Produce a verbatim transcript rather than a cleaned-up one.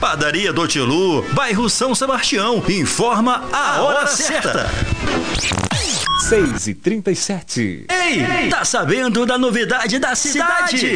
Padaria do Tilu, bairro São Sebastião, informa a hora certa. seis e trinta e sete. Ei, tá sabendo da novidade da cidade?